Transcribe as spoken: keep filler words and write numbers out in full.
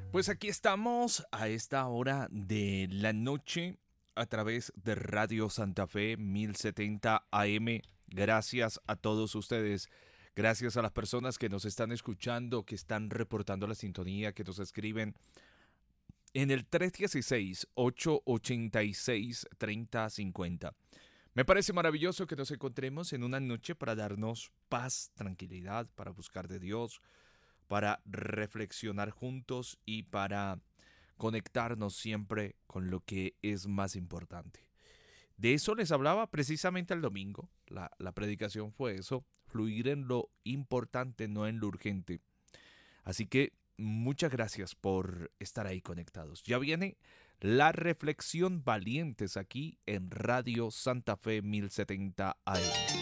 Pues aquí estamos a esta hora de la noche a través de Radio Santa Fe mil setenta A M. Gracias a todos ustedes. Gracias a las personas que nos están escuchando, que están reportando la sintonía, que nos escriben en el tres uno seis, ocho ocho seis, tres cero cinco cero. Me parece maravilloso que nos encontremos en una noche para darnos paz, tranquilidad, para buscar de Dios, para reflexionar juntos y para conectarnos siempre con lo que es más importante. De eso les hablaba precisamente el domingo. La, la predicación fue eso, fluir en lo importante, no en lo urgente. Así que muchas gracias por estar ahí conectados. Ya viene la reflexión valientes aquí en Radio Santa Fe mil setenta A M.